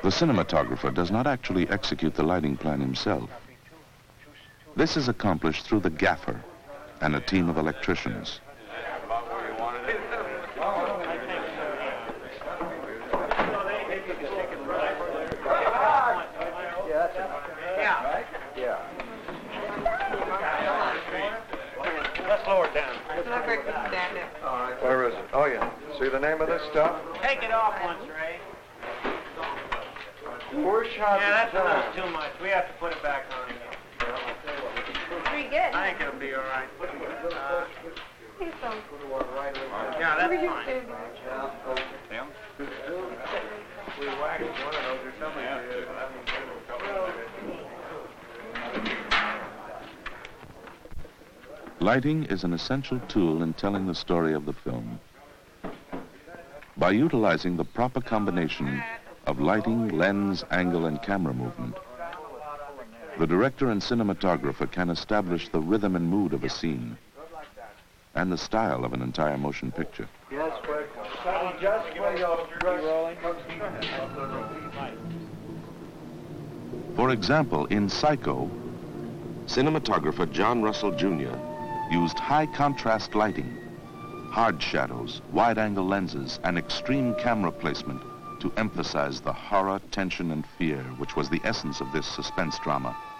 The cinematographer does not actually execute the lighting plan himself. This is accomplished through the gaffer and a team of electricians. Let's lower it down. Where is it? Oh, yeah. See the name of this stuff? Take it off once, Ray. 4 shots Yeah, at that's a a time. little too much. We have to put it back on again. Pretty good. I think it'll be all right. He's so Yeah, that's Where you fine. standing? We waxed one of those or something. Lighting is an essential tool in telling the story of the film. By utilizing the proper combination of lighting, lens, angle, and camera movement, the director and cinematographer can establish the rhythm and mood of a scene and the style of an entire motion picture. Yes, quick. Just wait rolling. For example, in Psycho, cinematographer John Russell Jr. used high contrast lighting, hard shadows, wide-angle lenses, and extreme camera placement to emphasize the horror, tension, and fear which was the essence of this suspense drama.